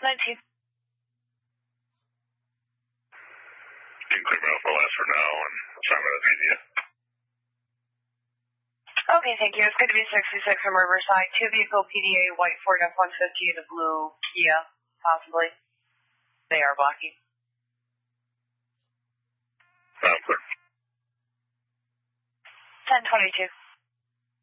1019. You can clear me off LS for now and assignment of media. Okay, thank you. It's going to be 66 from Riverside. 2 vehicle PDA, white Ford F-150, the blue Kia, possibly. They are blocking. Clear. 1022.